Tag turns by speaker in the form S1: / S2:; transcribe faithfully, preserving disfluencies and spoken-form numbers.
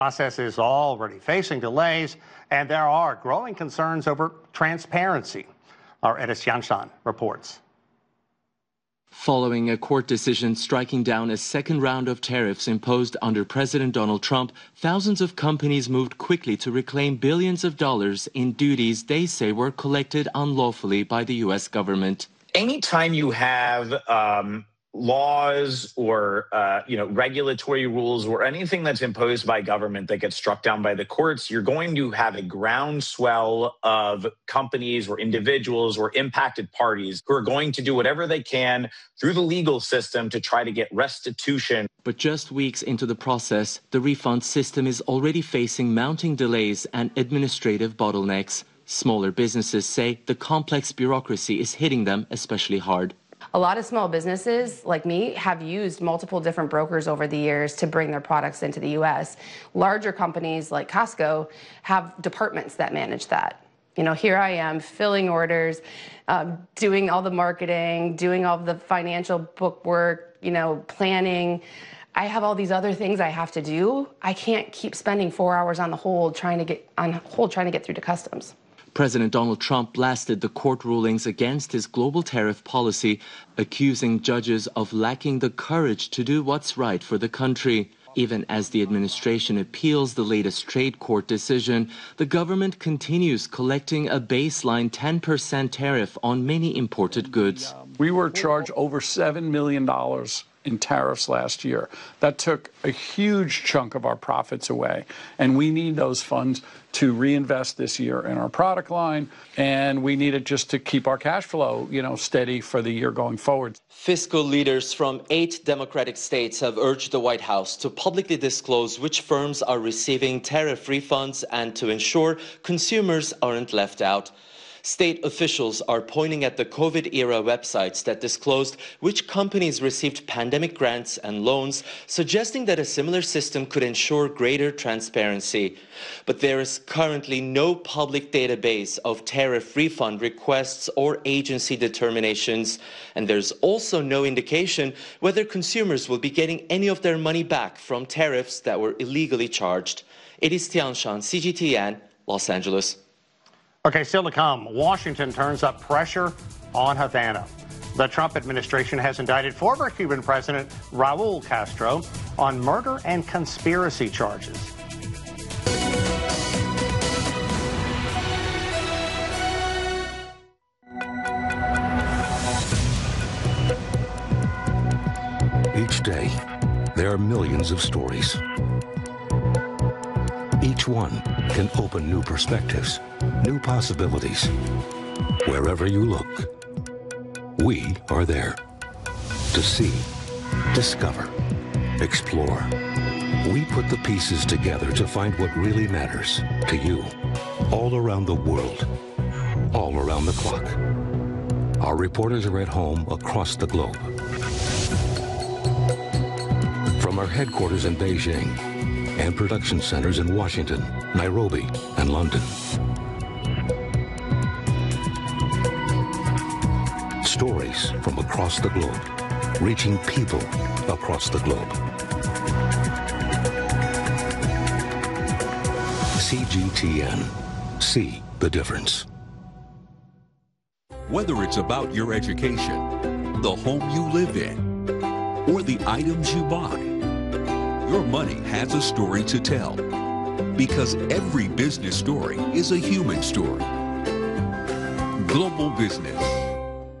S1: Process is already facing delays, and there are growing concerns over transparency. Our Edis Yanshan reports.
S2: Following a court decision striking down a second round of tariffs imposed under President Donald Trump, thousands of companies moved quickly to reclaim billions of dollars in duties they say were collected unlawfully by the U S government.
S3: Anytime you have um, laws or uh, you know regulatory rules or anything that's imposed by government that gets struck down by the courts, you're going to have a groundswell of companies or individuals or impacted parties who are going to do whatever they can through the legal system to try to get restitution.
S2: But just weeks into the process, the refund system is already facing mounting delays and administrative bottlenecks. Smaller businesses say the complex bureaucracy is hitting them especially hard.
S4: A lot of small businesses like me have used multiple different brokers over the years to bring their products into the U S. Larger companies like Costco have departments that manage that. You know, here I am filling orders, um, doing all the marketing, doing all the financial book work, you know, planning. I have all these other things I have to do. I can't keep spending four hours on the hold trying to get on hold trying to get through to customs.
S2: President Donald Trump blasted the court rulings against his global tariff policy, accusing judges of lacking the courage to do what's right for the country. Even as the administration appeals the latest trade court decision, the government continues collecting a baseline ten percent tariff on many imported goods.
S5: We were charged over seven million dollars in tariffs last year. That took a huge chunk of our profits away, and we need those funds to reinvest this year in our product line, and we need it just to keep our cash flow, you know, steady for the year going forward.
S2: Fiscal leaders from eight Democratic states have urged the White House to publicly disclose which firms are receiving tariff refunds and to ensure consumers aren't left out. State officials are pointing at the COVID-era websites that disclosed which companies received pandemic grants and loans, suggesting that a similar system could ensure greater transparency. But there is currently no public database of tariff refund requests or agency determinations, and there's also no indication whether consumers will be getting any of their money back from tariffs that were illegally charged. Edis Yanshan, C G T N, Los Angeles.
S1: Okay, still to come, Washington turns up pressure on Havana. The Trump administration has indicted former Cuban President Raul Castro on murder and conspiracy charges.
S6: Each day, there are millions of stories. Each one can open new perspectives, new possibilities. Wherever you look, we are there to see, discover, explore. We put the pieces together to find what really matters to you, all around the world, all around the clock. Our reporters are at home across the globe. From our headquarters in Beijing and production centers in Washington, Nairobi, and London. Stories from across the globe, reaching people across the globe. C G T N. See the difference.
S7: Whether it's about your education, the home you live in, or the items you buy, your money has a story to tell. Because every business story is a human story. Global Business.